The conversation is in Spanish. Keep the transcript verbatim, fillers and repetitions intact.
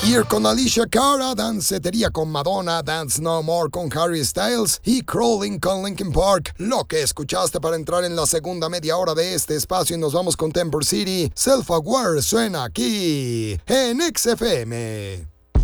Here con Alicia Cara, Dancetería con Madonna, Dance No More con Harry Styles y Crawling con Linkin Park. Lo que escuchaste para entrar en la segunda media hora de este espacio y nos vamos con Temper City. Self Aware suena aquí en X F M.